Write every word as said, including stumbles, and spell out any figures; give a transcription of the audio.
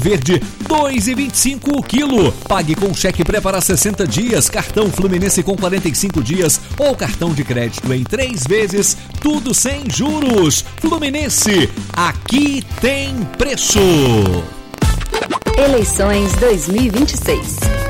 Verde, dois e vinte e cinco o quilo. Pague com cheque pré para sessenta dias, cartão Fluminense com quarenta e cinco dias ou cartão de crédito em três vezes, tudo sem juros. Fluminense, aqui tem preço. Eleições dois mil e vinte e seis.